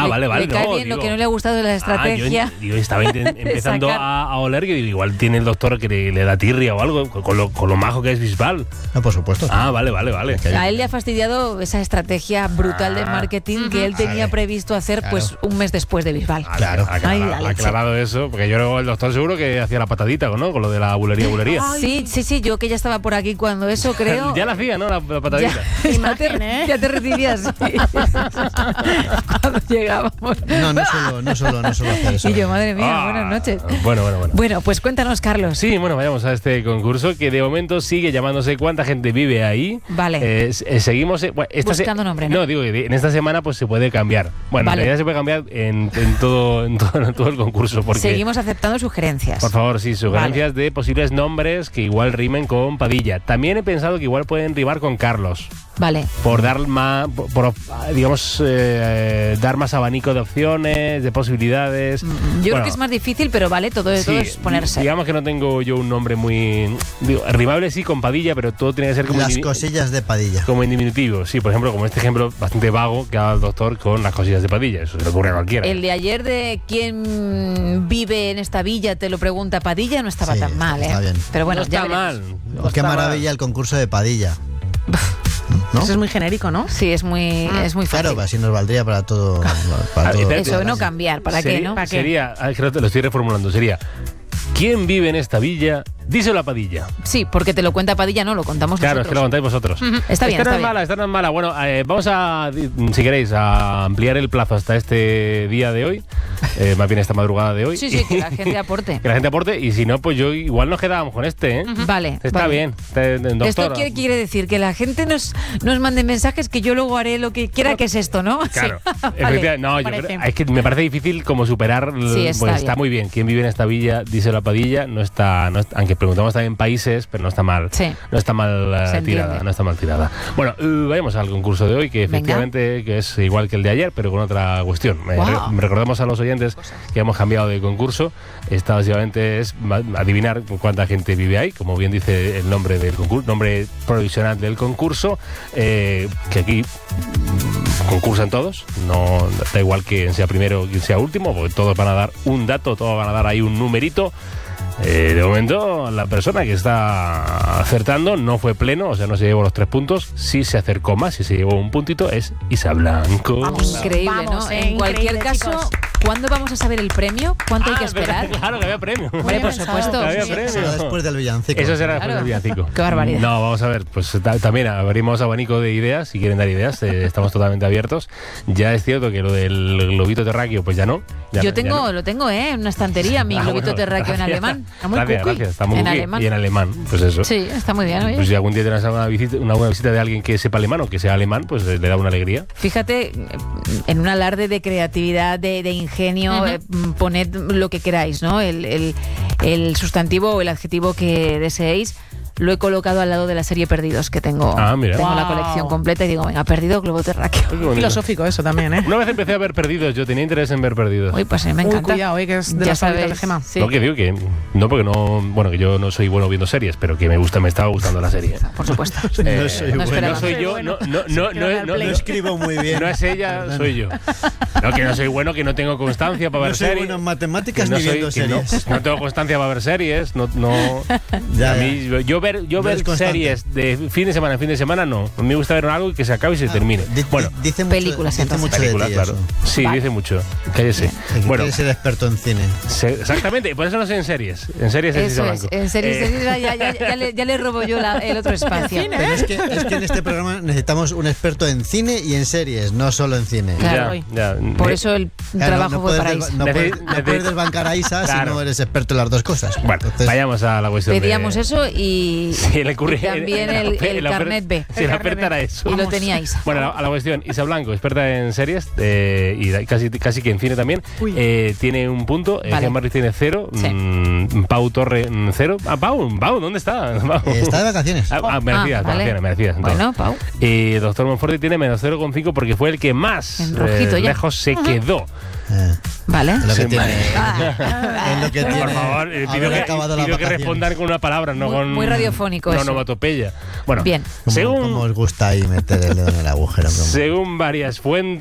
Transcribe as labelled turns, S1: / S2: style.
S1: vale.
S2: Le cae bien, lo que no le ha gustado de la estrategia.
S1: Yo estaba empezando a oler que igual tiene el doctor que le da tirria o algo, con lo majo que es Bisbal.
S3: No, por supuesto.
S1: Vale.
S2: A él le ha fastidiado esa estrategia brutal de marketing que él tenía previsto hacer pues un mes después de Bisbal.
S3: Claro.
S1: Aclarado eso, porque yo luego el doctor seguro que hacía la patadita, ¿no? Con lo de la bulería.
S2: Sí, yo que ya estaba por aquí cuando eso, creo.
S1: Ya la hacía, ¿no? La patadita.
S2: Ya te recibías cuando llegábamos.
S3: No solo hacer eso.
S2: Y yo, madre mía, buenas noches.
S1: Bueno.
S2: Bueno, pues cuéntanos, Carlos.
S1: Sí, vayamos a este concurso que de momento sigue llamándose ¿Cuánta gente vive ahí?
S2: Vale.
S1: Seguimos
S2: buscando nombre, ¿no?
S1: No, digo que en esta semana pues se puede cambiar. Bueno,
S2: vale.
S1: En realidad se puede cambiar en todo el concurso. Porque,
S2: seguimos aceptando sugerencias.
S1: Por favor, sí, sugerencias de posibles nombres que igual rimen con Padilla. También he pensado que igual pueden rimar con Carlos.
S2: Vale.
S1: Por dar más, dar más abanico de opciones, de posibilidades.
S2: Yo creo que es más difícil, pero vale, todo es ponerse.
S1: Digamos que no tengo yo un nombre muy rimable, sí, con Padilla, pero todo tiene que ser como
S3: las cosillas de Padilla.
S1: Como en diminutivo, sí, por ejemplo, como este ejemplo bastante vago que ha dado el doctor con las cosillas de Padilla. Eso se le ocurre a cualquiera.
S2: El de ayer de quién vive en esta villa, te lo pregunta Padilla, no estaba tan mal,
S3: está bien.
S2: Pero bueno,
S1: no está mal.
S3: Qué maravilla el concurso de Padilla. ¿No?
S4: Eso es muy genérico, ¿no?
S2: Sí, es muy fácil.
S3: Claro, así nos valdría para todo.
S2: Eso, no cambiar, ¿para qué, no? ¿Para qué?
S1: Sería, lo estoy reformulando, sería ¿quién vive en esta villa? Díselo a Padilla.
S2: Sí, porque te lo cuenta Padilla, no lo contamos
S1: claro,
S2: nosotros.
S1: es que lo contáis vosotros.
S2: Está bien,
S1: esta no es mala. Bueno, vamos a, si queréis, a ampliar el plazo hasta este día de hoy. Más bien esta madrugada de hoy.
S2: Sí, que la gente aporte.
S1: Que la gente aporte, y si no, pues yo igual nos quedábamos con este, ¿eh?
S2: Vale.
S1: Está bien. Doctor.
S2: ¿Esto qué quiere decir? Que la gente nos mande mensajes que yo luego haré lo que quiera, que es esto, ¿no?
S1: Claro.
S2: Vale.
S1: No, es que me parece difícil como superar.
S2: Sí,
S1: está muy bien. ¿Quién vive en esta villa? Díselo a Padilla. No está, aunque preguntamos también países, pero no está mal.
S2: Sí.
S1: No está mal tirada. No está mal tirada. Bueno, vayamos al concurso de hoy, que efectivamente que es igual que el de ayer, pero con otra cuestión. Recordemos a los oyentes que hemos cambiado de concurso. Esta básicamente es adivinar cuánta gente vive ahí, como bien dice el nombre del concurso, nombre provisional del concurso, que aquí concursan todos, no da igual quién sea primero o quién sea último, porque todos van a dar un dato, todos van a dar ahí un numerito. De momento, la persona que está acertando no fue pleno, o sea, no se llevó los 3 puntos. Sí se acercó más, sí se llevó un puntito, es Isa Blanco.
S2: Increíble, ¿no? En cualquier caso, chicos, ¿cuándo vamos a saber el premio? ¿Cuánto hay que esperar?
S1: Claro que había premio.
S2: Hombre, por supuesto.
S1: Había premio.
S3: Después del villancico.
S1: Eso será después del villancico.
S2: Qué barbaridad.
S1: No, vamos a ver, pues también abrimos abanico de ideas, si quieren dar ideas, estamos totalmente abiertos. Ya es cierto que lo del globito terráqueo, pues ya no.
S2: Lo tengo, en una estantería, mi globito terráqueo en alemán.
S1: Gracias, está muy cookie. Y en alemán, pues eso.
S2: Sí, está muy bien. Oye.
S1: Pues si algún día tienes una visita de alguien que sepa alemán o que sea alemán, pues le da una alegría.
S2: Fíjate, en un alarde de creatividad, de ingenio, poned lo que queráis, ¿no? El sustantivo o el adjetivo que deseéis. Lo he colocado al lado de la serie Perdidos, que tengo.
S1: Mira.
S2: Tengo la colección completa y digo, venga, Perdido, globo terráqueo.
S4: Filosófico eso también, ¿eh?
S1: Una vez empecé a ver Perdidos, yo tenía interés en ver Perdidos.
S2: Uy, pues me encanta.
S4: Cuidado, que es de las favoritas de Gemma.
S1: Sí. Lo que digo que no, porque no, bueno, que yo no soy bueno viendo series, pero que me estaba gustando la serie.
S2: Por supuesto.
S3: No
S1: soy yo, no
S3: escribo muy bien.
S1: No es ella, soy yo. No, que no soy bueno, que no tengo constancia para ver series.
S3: No soy bueno en matemáticas ni viendo series.
S1: No tengo constancia para ver series, no. A mí, yo ver series de fin de semana no. Me gusta ver algo y que se acabe y se termine.
S3: Bueno, dice mucho,
S2: películas, entonces.
S1: Películas, claro. Sí, dice mucho. Cállese.
S3: Bueno, ser experto en cine.
S1: Exactamente, por eso no sé en series. En series es Isa Blanco.
S2: En series ya le robo yo el otro espacio.
S3: Pero es que en este programa necesitamos un experto en cine y en series, no solo en cine.
S2: Claro. Ya. Por eso el trabajo fue para Isa.
S3: No puedes desbancar a Isa si no eres experto en las dos cosas.
S1: Bueno, entonces, vayamos a la cuestión.
S2: Pedíamos eso y también el carnet B.
S1: Si la oferta era eso.
S2: Y lo teníais.
S1: Bueno, a la cuestión. Isa Blanco, experta en series y casi que en cine también. Tiene un punto. Gemma Ruiz tiene 0. Sí. Pau Torre 0. Pau, ¿dónde está?
S3: Está de vacaciones.
S1: Merecidas.
S2: Bueno, Pau.
S1: Y Doctor Monforte tiene menos 0,5 porque fue el que más lejos se quedó.
S2: Vale.
S3: Es lo que tiene.
S1: Por favor, pido que respondan con una palabra, no con.
S2: Muy radiofónico
S1: no,
S2: eso.
S1: onomatopeya. Bueno,
S2: bien.
S3: ¿Cómo os gusta ahí meter el dedo en el agujero?
S1: Según varias fuentes.